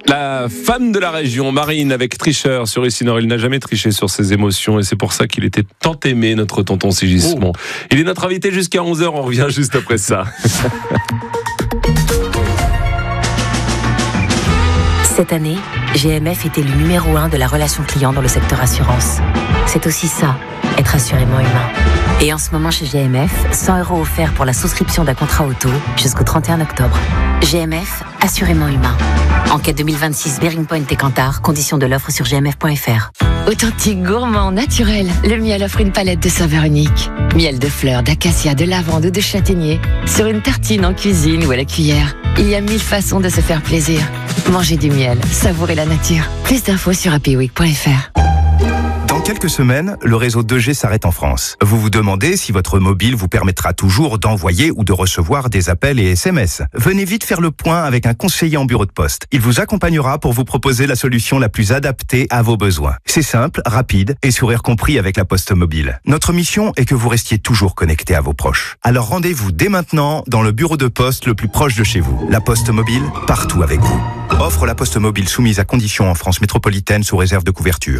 La femme de la région, Marine, avec Tricheur sur Ici Nord. Il n'a jamais triché sur ses émotions et c'est pour ça qu'il était tant aimé, notre tonton Sigismond. Il est notre invité jusqu'à 11h, on revient juste après ça. Cette année, GMF était le numéro 1 de la relation client dans le secteur assurance. C'est aussi ça, être assurément humain. Et en ce moment chez GMF, 100 € offerts pour la souscription d'un contrat auto jusqu'au 31 octobre. GMF, assurément humain. Enquête 2026, Bearing Point et Kantar, conditions de l'offre sur gmf.fr. Authentique, gourmand, naturel, le miel offre une palette de saveurs uniques. Miel de fleurs, d'acacia, de lavande ou de châtaignier. Sur une tartine, en cuisine ou à la cuillère. Il y a 1000 façons de se faire plaisir. Mangez du miel, savourez la nature. Plus d'infos sur happyweek.fr. Dans quelques semaines, le réseau 2G s'arrête en France. Vous vous demandez si votre mobile vous permettra toujours d'envoyer ou de recevoir des appels et SMS. Venez vite faire le point avec un conseiller en bureau de poste. Il vous accompagnera pour vous proposer la solution la plus adaptée à vos besoins. C'est simple, rapide et sourire compris avec la Poste Mobile. Notre mission est que vous restiez toujours connecté à vos proches. Alors rendez-vous dès maintenant dans le bureau de poste le plus proche de chez vous. La Poste Mobile, partout avec vous. Offre la Poste Mobile soumise à conditions en France métropolitaine sous réserve de couverture.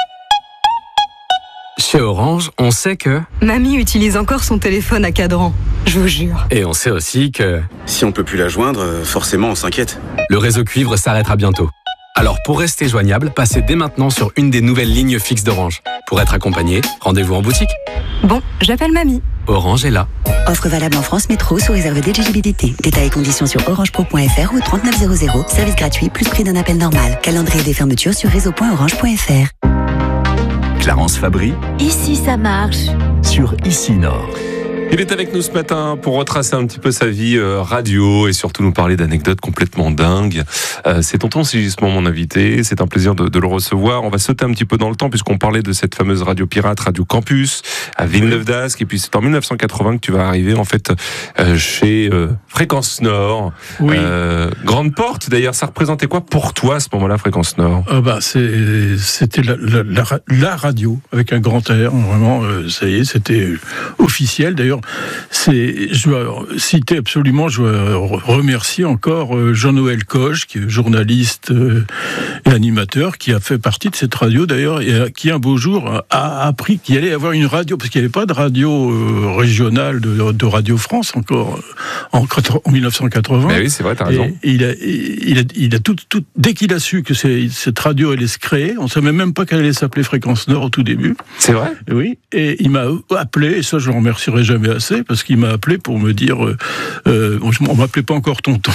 Chez Orange, on sait que... Mamie utilise encore son téléphone à cadran, je vous jure. Et on sait aussi que... Si on peut plus la joindre, forcément on s'inquiète. Le réseau cuivre s'arrêtera bientôt. Alors pour rester joignable, passez dès maintenant sur une des nouvelles lignes fixes d'Orange. Pour être accompagné, rendez-vous en boutique. Bon, j'appelle mamie. Orange est là. Offre valable en France Métro sous réserve d'éligibilité. Détails et conditions sur orangepro.fr ou 3900. Service gratuit plus prix d'un appel normal. Calendrier des fermetures sur réseau.orange.fr. Clarence Fabry. Ici ça marche. Sur Ici Nord. Il est avec nous ce matin pour retracer un petit peu sa vie radio et surtout nous parler d'anecdotes complètement dingues. C'est tonton Sigismond, mon invité. C'est un plaisir de le recevoir. On va sauter un petit peu dans le temps puisqu'on parlait de cette fameuse radio pirate, Radio Campus, à Villeneuve-d'Ascq. Et puis c'est en 1980 que tu vas arriver en fait chez Fréquence Nord. Oui. Grande porte d'ailleurs. Ça représentait quoi pour toi à ce moment-là, Fréquence Nord? C'était la radio avec un grand R. Vraiment, ça y est, c'était officiel. D'ailleurs, je dois citer absolument, je dois remercier encore Jean-Noël Coge, qui est journaliste et animateur, qui a fait partie de cette radio d'ailleurs, et qui un beau jour a appris qu'il allait y avoir une radio, parce qu'il n'y avait pas de radio régionale de Radio France encore en 1980. Mais oui, c'est vrai, t'as raison. Et il a tout, dès qu'il a su que cette radio allait se créer, on ne savait même pas qu'elle allait s'appeler Fréquence Nord au tout début. C'est vrai? Oui, et il m'a appelé, et ça je le remercierai jamais assez, parce qu'il m'a appelé pour me dire on m'appelait pas encore tonton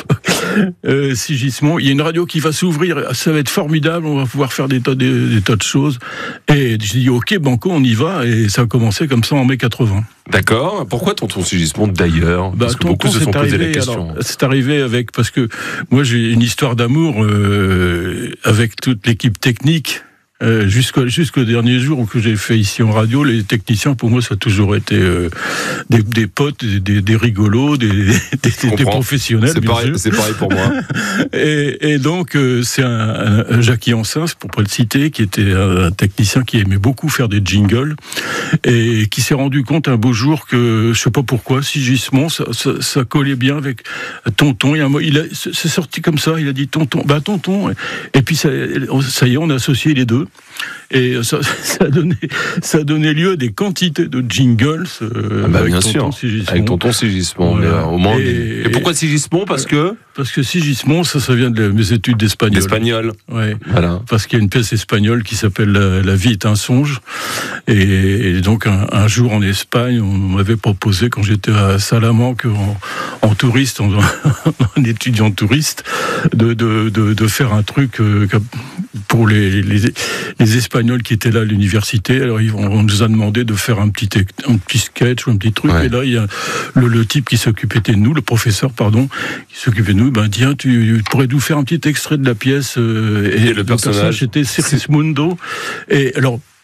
Sigismond, il y a une radio qui va s'ouvrir, ça va être formidable, on va pouvoir faire des tas de choses. Et j'ai dit ok banco, on y va, et ça a commencé comme ça en mai 80. D'accord. Pourquoi tonton Sigismond d'ailleurs? Parce que beaucoup se sont posé la question. C'est arrivé parce que moi j'ai une histoire d'amour avec toute l'équipe technique. Jusqu'au dernier jour où j'ai fait ici en radio, les techniciens pour moi ça a toujours été des potes, des rigolos, des professionnels. C'est pareil pour moi. Et donc c'est un Jackie Ansins, pour pas le citer, qui était un technicien qui aimait beaucoup faire des jingles et qui s'est rendu compte un beau jour que je sais pas pourquoi Sigismond ça collait bien avec tonton. C'est sorti comme ça, il a dit tonton, tonton, et puis ça y est, on a associé les deux. Et ça a donné lieu à des quantités de jingles avec bien tonton sûr, Sigismond. avec tonton Sigismond. Voilà. Au moins et pourquoi Sigismond? Parce que Sigismond, ça vient de mes études d'espagnol. D'espagnol. Ouais. Voilà. Parce qu'il y a une pièce espagnole qui s'appelle La vie est un songe. Et donc un jour en Espagne, on m'avait proposé quand j'étais à Salamanque en touriste, en étudiant touriste, de faire un truc pour les Espagnols qui étaient là à l'université. Alors on nous a demandé de faire un petit sketch ou un petit truc. Ouais. Et là il y a le type qui s'occupait de nous, le professeur qui s'occupait de nous. Tiens, tu pourrais nous faire un petit extrait de la pièce. Et le personnage c'était Sigismundo. Et alors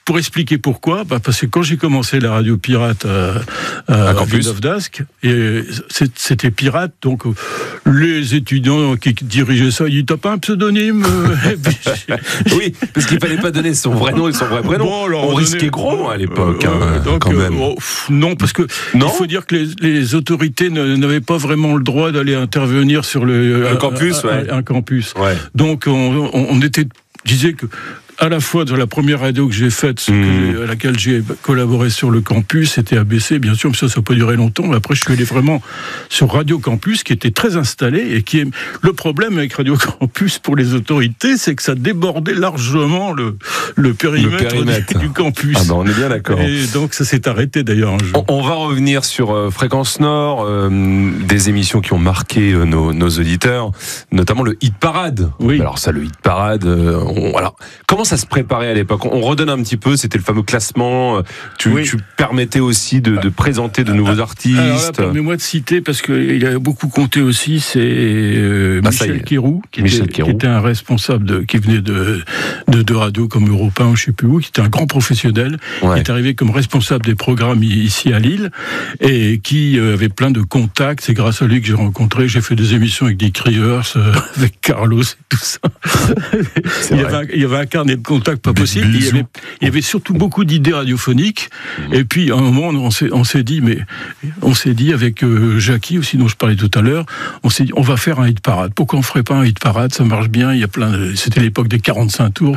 pour expliquer pourquoi, parce que quand j'ai commencé la radio pirate à Campus of Dask, et c'était pirate, donc les étudiants qui dirigeaient ça, ils disent t'as pas un pseudonyme Oui, parce qu'il fallait pas donner son vrai nom et son vrai prénom. Bon, alors, on risquait gros à l'époque, donc, quand même. Non, parce que il faut dire que les autorités n'avaient pas vraiment le droit d'aller intervenir sur un campus. Un campus. Ouais. Donc on disait que à la fois dans la première radio que j'ai faite, à laquelle j'ai collaboré sur le campus, c'était ABC, bien sûr, mais ça n'a pas duré longtemps. Mais après, je suis allé vraiment sur Radio Campus, qui était très installé, et qui est le problème avec Radio Campus pour les autorités, c'est que ça débordait largement le périmètre du campus. Ah ben, on est bien d'accord. Et donc ça s'est arrêté d'ailleurs un jour. On va revenir sur Fréquence Nord, des émissions qui ont marqué nos auditeurs, notamment le Hit Parade. Oui. Alors ça, le Hit Parade, alors comment ça se préparait à l'époque? On redonne un petit peu, c'était le fameux classement, tu permettais aussi de présenter de nouveaux artistes. Alors là, permets-moi de citer, parce qu'il a beaucoup compté aussi, c'est Michel Quérou, qui était un responsable qui venait de radio comme Europe 1 ou je sais plus où, qui était un grand professionnel, qui est arrivé comme responsable des programmes ici à Lille, et qui avait plein de contacts. C'est grâce à lui que j'ai rencontré, j'ai fait des émissions avec Dick Rivers, avec Carlos et tout ça. Il y avait un carnet de contact pas possible. Il y avait surtout beaucoup d'idées radiophoniques. Et puis à un moment, on s'est dit avec Jackie aussi, dont je parlais tout à l'heure, on s'est dit on va faire un hit parade. Pourquoi on ferait pas un hit parade? Ça marche bien. Il y a c'était l'époque des 45 tours.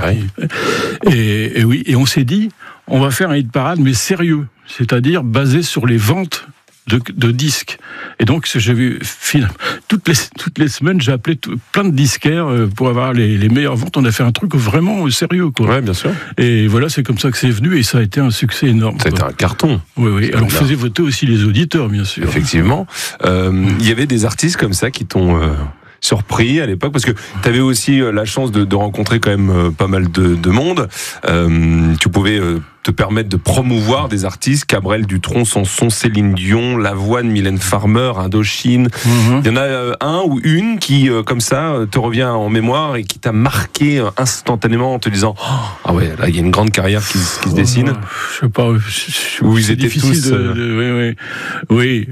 Et on s'est dit on va faire un hit parade mais sérieux, c'est-à-dire basé sur les ventes de disques. Et donc j'avais toutes les semaines j'ai appelé plein de disquaires pour avoir les meilleures ventes. On a fait un truc vraiment sérieux, quoi. Ouais, bien sûr. Et voilà, c'est comme ça que c'est venu, et ça a été un succès énorme. C'était un carton. Oui. Alors on faisait voter aussi les auditeurs, bien sûr. Effectivement. Il y avait des artistes comme ça qui t'ont surpris à l'époque, parce que tu avais aussi la chance de rencontrer quand même pas mal de monde. Tu pouvais te permettre de promouvoir des artistes, Cabrel, Dutronc, Sanson, Céline Dion, Lavoine, Mylène Farmer, Indochine. Il y en a un ou une qui, comme ça, te revient en mémoire et qui t'a marqué instantanément en te disant ah ouais, là il y a une grande carrière qui se dessine. Je sais pas. Où ils étaient tous. Oui.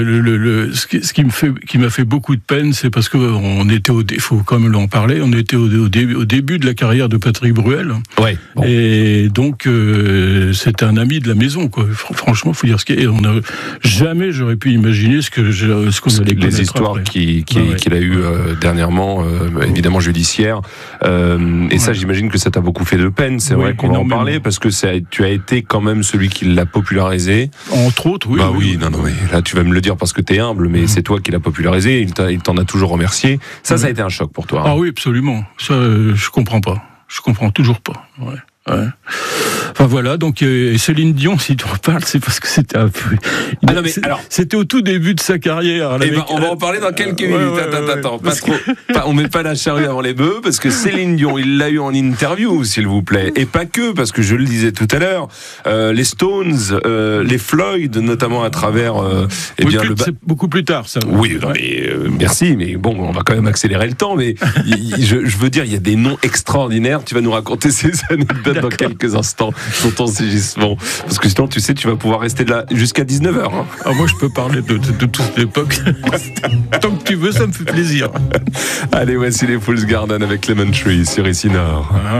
Ce qui m'a fait beaucoup de peine, c'est parce que on était faut quand même en parler. On était au début de la carrière de Patrick Bruel. Ouais. Bon. Et donc c'était un ami de la maison, quoi. Franchement, faut dire ce qu'il y a. Jamais j'aurais pu imaginer ce qu'on allait connaître. Les histoires qu'il a eu dernièrement, évidemment judiciaires. Et ça, j'imagine que ça t'a beaucoup fait de peine. C'est vrai qu'on va en parler, parce que tu as été quand même celui qui l'a popularisé. Entre autres, oui. Oui. Non, mais là, tu vas me le dire parce que t'es humble, mais c'est toi qui l'as popularisé. Il t'en a toujours remercié. Ça a été un choc pour toi. Ah oui, absolument. Ça, je comprends pas. Je comprends toujours pas. Ouais. Enfin voilà, donc Céline Dion, si tu en parles, c'est parce que c'était un peu. C'était au tout début de sa carrière. On va en parler dans quelques minutes. Attends, pas trop. On met pas la charrue avant les bœufs, parce que Céline Dion, il l'a eu en interview, s'il vous plaît, et pas que, parce que je le disais tout à l'heure, les Stones, les Floyd, notamment à travers. C'est beaucoup plus tard, ça. Oui, mais merci, mais bon, on va quand même accélérer le temps. Mais je veux dire, il y a des noms extraordinaires. Tu vas nous raconter ces anecdotes dans quelques instants sur ton ségissemant, parce que sinon tu sais, tu vas pouvoir rester là jusqu'à 19h. Ah, moi je peux parler de toute l'époque. Tant que tu veux, ça me fait plaisir. Allez, voici les Fool's Garden avec Lemon Tree sur Ici Nord.